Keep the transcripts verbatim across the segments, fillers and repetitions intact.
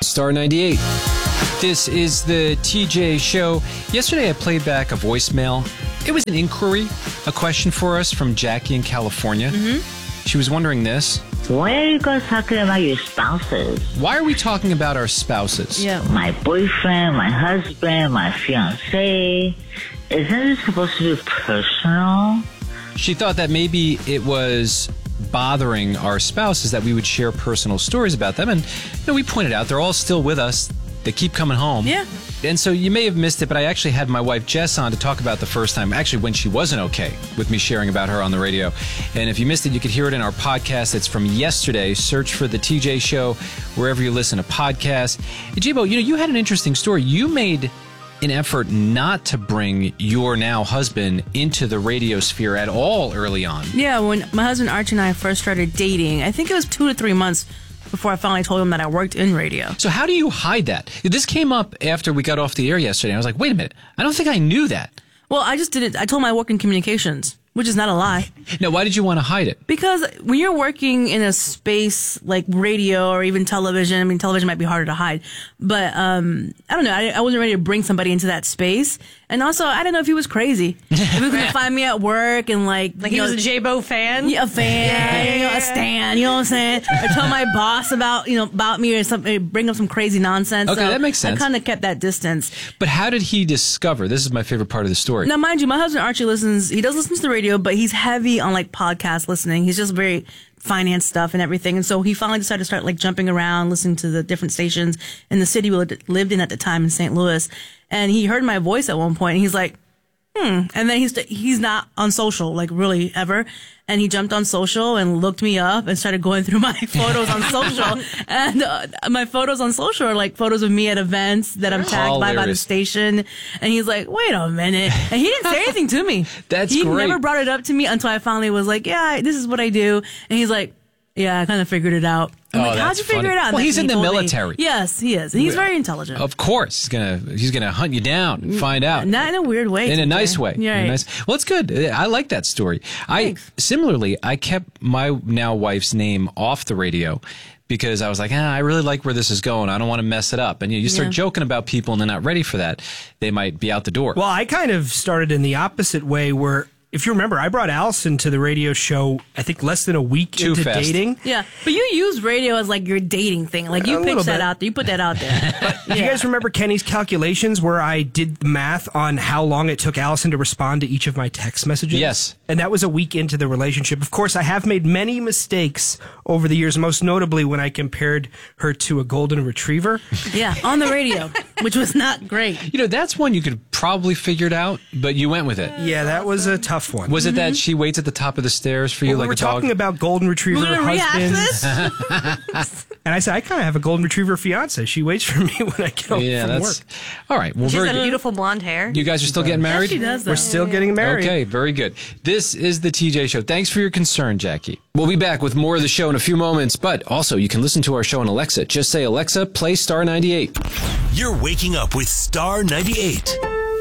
Star ninety-eight. This is the T J Show. Yesterday I played back a voicemail. It was an inquiry, a question for us from Jackie in California. Mm-hmm. She was wondering this. Why are you guys talking about your spouses? Why are we talking about our spouses? Yeah. My boyfriend, my husband, my fiancé. Isn't it supposed to be personal? She thought that maybe it was bothering our spouses that we would share personal stories about them. And you know, we pointed out they're all still with us. They keep coming home. Yeah. And so you may have missed it, but I actually had my wife Jess on to talk about the first time, actually when she wasn't okay with me sharing about her on the radio. And if you missed it, you could hear it in our podcast. It's from yesterday. Search for the T J Show wherever you listen to podcasts. Hey, J-Bo, you know, you had an interesting story. You made an effort not to bring your now husband into the radio sphere at all early on. Yeah, when my husband Archie and I first started dating, I think it was two to three months before I finally told him that I worked in radio. So how do you hide that? This came up after we got off the air yesterday. I was like, wait a minute. I don't think I knew that. Well, I just didn't. I told him I work in communications, which is not a lie. Now, why did you want to hide it? Because when you're working in a space like radio or even television, I mean, television might be harder to hide. But um, I don't know. I, I wasn't ready to bring somebody into that space. And also, I didn't know if he was crazy. If he was going to find me at work and like... Like he know, was a J-Bo fan? Yeah, a fan. Yeah. You know, a stan. You know what I'm saying? Or tell my boss about, you know, about me or something, bring up some crazy nonsense. Okay, so that makes sense. I kind of kept that distance. But how did he discover? This is my favorite part of the story. Now, mind you, my husband Archie listens, he does listen to the radio, but he's heavy on like podcast listening. He's just very finance stuff and everything. And so he finally decided to start like jumping around, listening to the different stations in the city we lived in at the time in Saint Louis. And he heard my voice at one point and he's like, hmm. And then he's, he's not on social, like really ever. And he jumped on social and looked me up and started going through my photos on social. And uh, my photos on social are like photos of me at events that I'm tagged by by the station. And he's like, wait a minute. And he didn't say anything to me. That's he great. He never brought it up to me until I finally was like, yeah, this is what I do. And he's like, yeah, I kind of figured it out. I'm oh, like, how'd that's you figure funny. it out? Well, And he's he in the told me. military. Yes, he is. And he's very intelligent. Of course. He's going to he's gonna hunt you down and find out. Not in a weird way. In T J. a nice way. Yeah, In a right. nice, well, it's good. I like that story. Thanks. I Similarly, I kept my now wife's name off the radio because I was like, ah, I really like where this is going. I don't want to mess it up. And you, you start Yeah. joking about people and they're not ready for that. They might be out the door. Well, I kind of started in the opposite way where, if you remember, I brought Allison to the radio show, I think, less than a week Too into fast. dating. Yeah, but you use radio as like your dating thing. Like you A little pitch that bit. out there. You put that out there. Do you guys remember Kenny's calculations where I did the math on how long it took Allison to respond to each of my text messages? Yes. And that was a week into the relationship. Of course, I have made many mistakes over the years, most notably when I compared her to a golden retriever. Yeah, on the radio, which was not great. You know, that's one you could probably figure it out, but you went with it. Yeah, that was a tough one. Was it that she waits at the top of the stairs for you Well, like we were a dog? talking about golden retriever We're gonna rehash husbands. this. And I said, I kind of have a golden retriever fiance. She waits for me when I get home yeah, from that's work. all right. Well, She's very got good. beautiful blonde hair. You guys are still getting married? She does that. We're still getting married. Okay, very good. This is the T J Show. Thanks for your concern, Jackie. We'll be back with more of the show in a few moments, but also you can listen to our show on Alexa. Just say, Alexa, play Star ninety-eight. You're waking up with Star ninety-eight.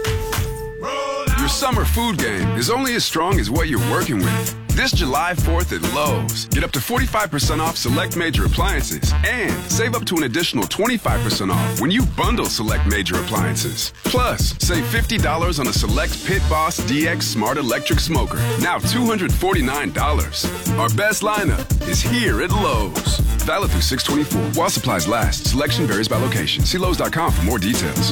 Your summer food game is only as strong as what you're working with. This July fourth at Lowe's, get up to forty-five percent off select major appliances and save up to an additional twenty-five percent off when you bundle select major appliances. Plus, save fifty dollars on a select Pit Boss D X Smart Electric Smoker, now two hundred forty-nine dollars. Our best lineup is here at Lowe's. Valid through six twenty-four. While supplies last, selection varies by location. See Lowe's dot com for more details.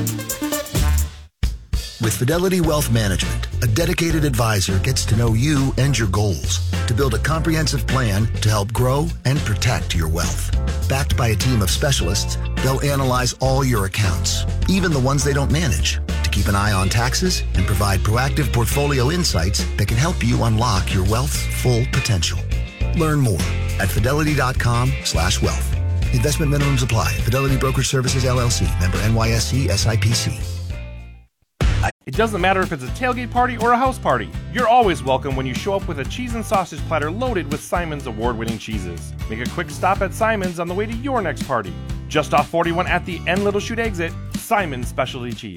With Fidelity Wealth Management, a dedicated advisor gets to know you and your goals to build a comprehensive plan to help grow and protect your wealth. Backed by a team of specialists, they'll analyze all your accounts, even the ones they don't manage, to keep an eye on taxes and provide proactive portfolio insights that can help you unlock your wealth's full potential. Learn more at fidelity dot com slash wealth. Investment minimums apply. Fidelity Brokerage Services, L L C. Member N Y S E S I P C. It doesn't matter if it's a tailgate party or a house party. You're always welcome when you show up with a cheese and sausage platter loaded with Simon's award-winning cheeses. Make a quick stop at Simon's on the way to your next party. Just off forty-one at the N Little Chute exit, Simon's Specialty Cheese.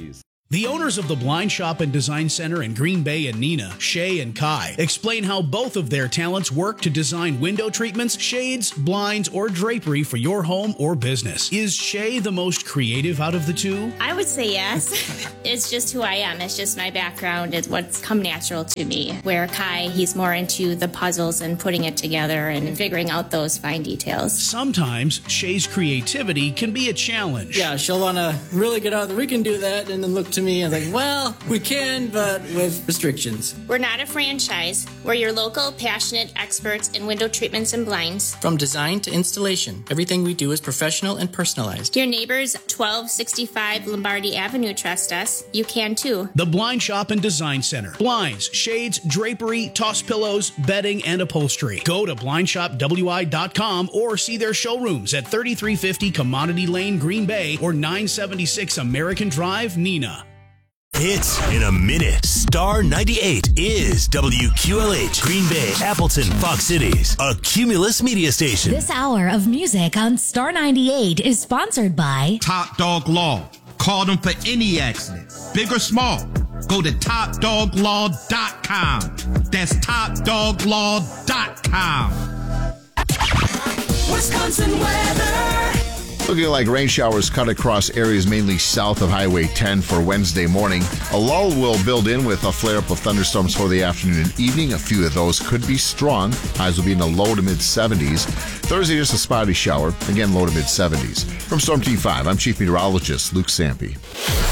The owners of the Blind Shop and Design Center in Green Bay and Neenah, Shay and Kai, explain how both of their talents work to design window treatments, shades, blinds, or drapery for your home or business. Is Shay the most creative out of the two? I would say yes. It's just who I am. It's just my background. It's what's come natural to me. Where Kai, he's more into the puzzles and putting it together and figuring out those fine details. Sometimes Shay's creativity can be a challenge. Yeah, she'll want to really get out there. We can do that, and then look to me and like, well, we can, but with restrictions. We're not a franchise. We're your local, passionate experts in window treatments and blinds. From design to installation, everything we do is professional and personalized. Your neighbors, twelve sixty-five Lombardi Avenue, trust us. You can too. The Blind Shop and Design Center. Blinds, shades, drapery, toss pillows, bedding, and upholstery. Go to blind shop w i dot com or see their showrooms at thirty-three fifty Commodity Lane, Green Bay, or nine seventy-six American Drive, Neenah. Hits in a minute. Star ninety-eight is W Q L H, Green Bay, Appleton, Fox Cities, a Cumulus media station. This hour of music on Star ninety-eight is sponsored by Top Dog Law. Call them for any accident, big or small. Go to top dog law dot com. That's top dog law dot com. Wisconsin weather. Looking like rain showers cut across areas mainly south of Highway ten for Wednesday morning. A lull will build in with a flare-up of thunderstorms for the afternoon and evening. A few of those could be strong. Highs will be in the low to mid-seventies. Thursday, just a spotty shower. Again, low to mid-seventies. From Storm Team five, I'm Chief Meteorologist Luke Sampe.